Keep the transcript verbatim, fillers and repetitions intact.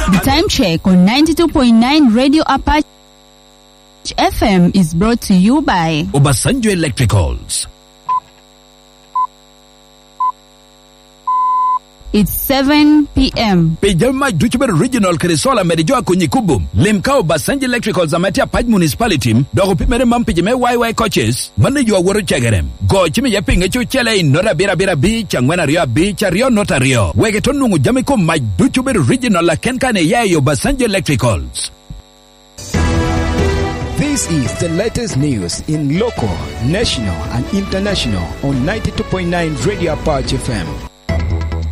The time check on ninety-two point nine Radio Apache F M is brought to you by Obasanjo Electricals. It's seven p.m. Pejama Duchber Regional Kresola Medijua Kunyikubum. Limkao Obasanjo Electricals Amatia Paj Municipality. Dogo Pimere Mampijime Y Y coaches. Mane you are woro chegerem. Go chimi yaping echo chele in Nora Bira Bira Beach and Wena Rio Beach Rio Nota Rio. Wegetonu Jamiko Maj Duchber Regional La Kenkane Yai Obasanjo Electricals. This is the latest news in local, national and international on ninety-two point nine Radio Apache F M.